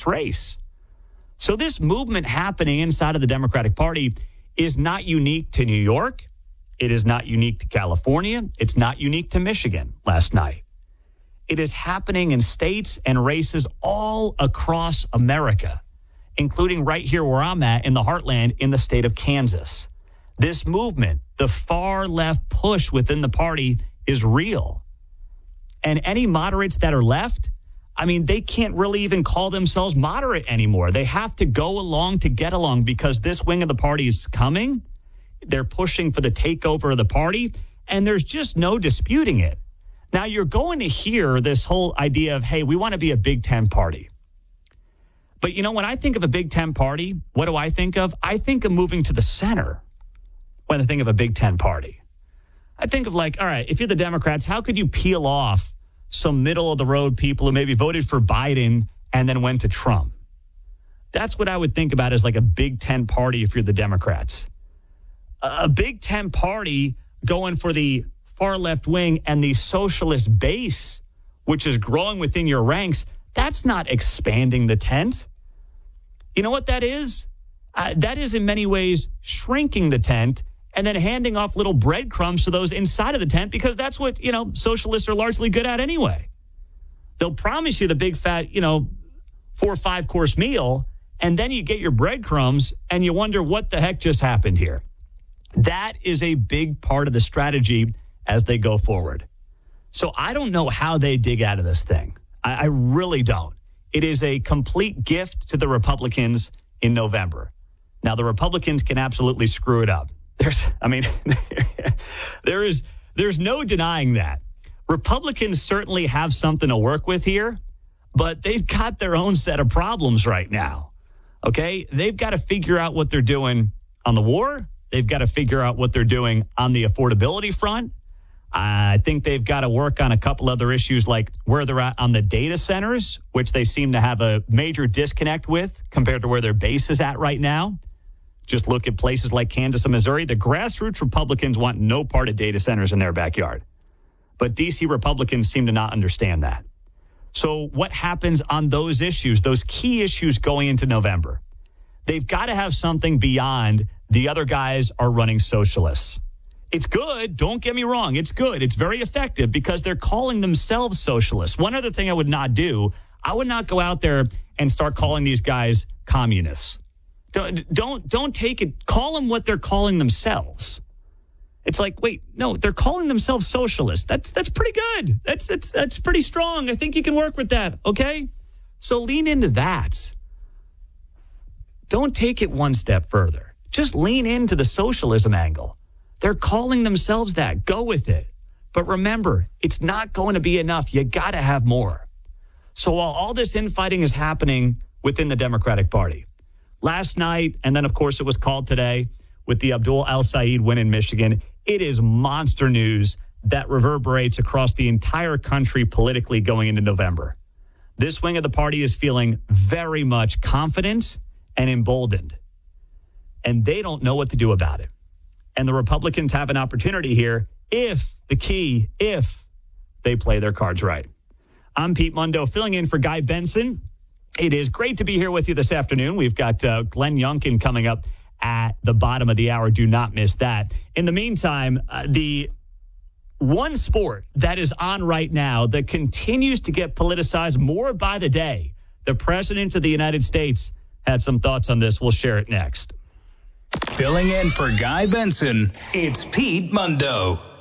race. So this movement happening inside of the Democratic Party is not unique to New York. It is not unique to California. It's not unique to Michigan last night. It is happening in states and races all across America, including right here where I'm at in the heartland in the state of Kansas. This movement, the far left push within the party, is real. And any moderates that are left, I mean, they can't really even call themselves moderate anymore. They have to go along to get along because this wing of the party is coming. They're pushing for the takeover of the party, and there's just no disputing it. Now, you're going to hear this whole idea of, hey, we want to be a Big Ten party. But, you know, when I think of a Big Ten party, what do I think of? I think of moving to the center when I think of a Big Ten party. I think of like, all right, if you're the Democrats, how could you peel off some middle-of-the-road people who maybe voted for Biden and then went to Trump? That's what I would think about as like a Big Ten party if you're the Democrats. A Big Ten party going for the far left wing and the socialist base, which is growing within your ranks, that's not expanding the tent. You know what that is? That is in many ways shrinking the tent and then handing off little breadcrumbs to those inside of the tent because that's what, you know, socialists are largely good at anyway. They'll promise you the big fat, 4 or 5 course meal, and then you get your breadcrumbs and you wonder what the heck just happened here. That is a big part of the strategy as they go forward. So I don't know how they dig out of this thing. I really don't. It is a complete gift to the Republicans in November. Now, the Republicans can absolutely screw it up. There's no denying that. Republicans certainly have something to work with here, but they've got their own set of problems right now. Okay? They've got to figure out what they're doing on the war. They've got to figure out what they're doing on the affordability front. I think they've got to work on a couple other issues like where they're at on the data centers, which they seem to have a major disconnect with compared to where their base is at right now. Just look at places like Kansas and Missouri. The grassroots Republicans want no part of data centers in their backyard. But D.C. Republicans seem to not understand that. So what happens on those issues, those key issues going into November? They've got to have something beyond the other guys are running socialists. It's good. Don't get me wrong. It's good. It's very effective because they're calling themselves socialists. One other thing I would not do, I would not go out there and start calling these guys communists. Don't take it. Call them what they're calling themselves. It's like, wait, no, they're calling themselves socialists. That's pretty good. That's pretty strong. I think you can work with that. Okay, so lean into that. Don't take it one step further. Just lean into the socialism angle. They're calling themselves that. Go with it. But remember, it's not going to be enough. You got to have more. So while all this infighting is happening within the Democratic Party, last night, and then, of course, it was called today with the Abdul El-Sayed win in Michigan, it is monster news that reverberates across the entire country politically going into November. This wing of the party is feeling very much confident and emboldened, and they don't know what to do about it. And the Republicans have an opportunity here if they play their cards right. I'm Pete Mundo filling in for Guy Benson. It is great to be here with you this afternoon. We've got Glenn Youngkin coming up at the bottom of the hour. Do not miss that. In the meantime, the one sport that is on right now that continues to get politicized more by the day, the President of the United States had some thoughts on this. We'll share it next. Filling in for Guy Benson, it's Pete Mundo.